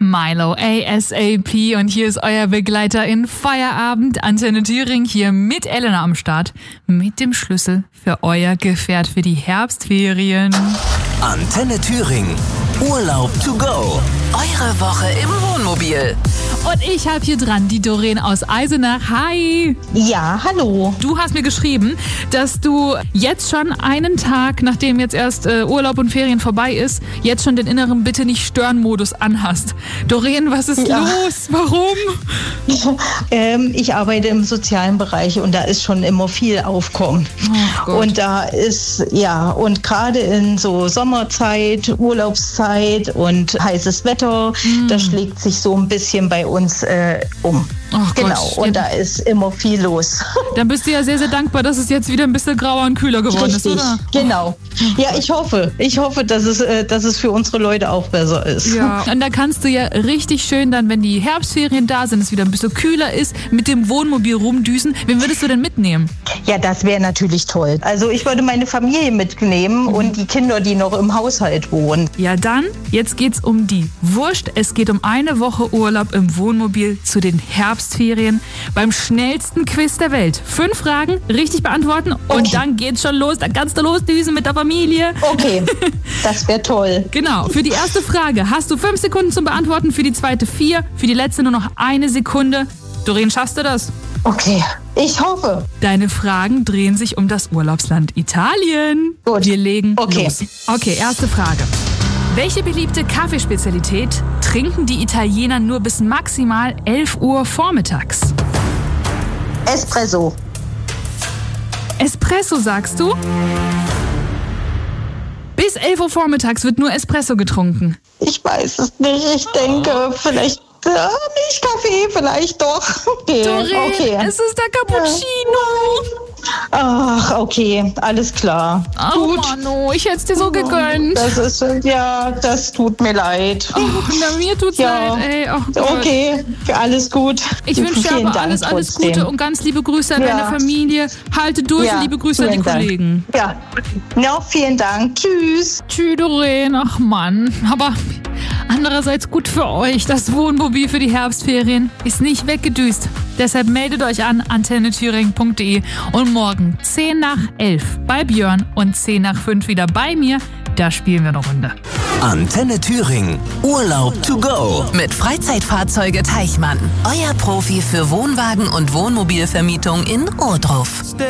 Milo ASAP und hier ist euer Begleiter in Feierabend, Antenne Thüringen, hier mit Elena am Start, mit dem Schlüssel für euer Gefährt für die Herbstferien. Antenne Thüringen, Urlaub to go. Eure Woche im Wohnmobil. Und ich habe hier dran die Doreen aus Eisenach. Hi! Ja, hallo. Du hast mir geschrieben, dass du jetzt schon einen Tag, nachdem jetzt erst Urlaub und Ferien vorbei ist, jetzt schon den inneren Bitte-nicht-stören-Modus anhast. Doreen, was ist los? Warum? Ich arbeite im sozialen Bereich und da ist schon immer viel Aufkommen. Oh Gott. Und da ist, und gerade in so Sommerzeit, Urlaubszeit und heißes Wetter, das schlägt sich so ein bisschen bei uns um. Ach Genau, Gott. und da ist immer viel los. Dann bist du ja sehr, sehr dankbar, dass es jetzt wieder ein bisschen grauer und kühler geworden ist, Richtig, oder? genau. Ja, ich hoffe, dass es für unsere Leute auch besser ist. Ja, und da kannst du ja richtig schön dann, wenn die Herbstferien da sind, es wieder ein bisschen kühler ist, mit dem Wohnmobil rumdüsen. Wen würdest du denn mitnehmen? Ja, das wäre natürlich toll. Also ich würde meine Familie mitnehmen und die Kinder, die noch im Haushalt wohnen. Ja dann, jetzt geht's um die Wurst. Es geht um eine Woche Urlaub im Wohnmobil zu den Herbstferien beim schnellsten Quiz der Welt. 5 Fragen, richtig beantworten und Okay. dann geht's schon los. Dann kannst du losdüsen mit der Familie. Okay, das wäre toll. Genau, für die erste Frage hast du 5 Sekunden zum Beantworten, für die zweite 4, für die letzte nur noch 1 Sekunde. Doreen, schaffst du das? Okay, ich hoffe. Deine Fragen drehen sich um das Urlaubsland Italien. Gut. Wir legen Okay. los. Okay, erste Frage. Welche beliebte Kaffeespezialität trinken die Italiener nur bis maximal 11 Uhr vormittags? Espresso. Espresso, sagst du? Bis 11 Uhr vormittags wird nur Espresso getrunken. Ich weiß es nicht. Ich denke, vielleicht nicht Kaffee, vielleicht doch. Okay, Doreen, okay. es ist der Cappuccino. Ach, okay, alles klar. Oh Mano, ich hätte es dir so gegönnt. Das ist, das tut mir leid. Oh, na, mir tut's Ja. leid, ey. Oh Gott. Okay, alles gut. Ich wünsche dir Vielen aber Dank alles trotzdem. Gute und ganz liebe Grüße an Ja. deine Familie. Halte durch Ja, und liebe Grüße an die vielen Dank. Kollegen. Ja, vielen Dank. Tschüss. Tschüss, Doreen. Ach Mann. Aber andererseits gut für euch. Das Wohnmobil für die Herbstferien ist nicht weggedüst. Deshalb meldet euch an antennethüringen.de und morgen 10 nach 11 bei Björn und 10 nach 5 wieder bei mir. Da spielen wir eine Runde. Antenne Thüringen, Urlaub to go. Mit Freizeitfahrzeuge Teichmann. Euer Profi für Wohnwagen und Wohnmobilvermietung in Ohrdruf.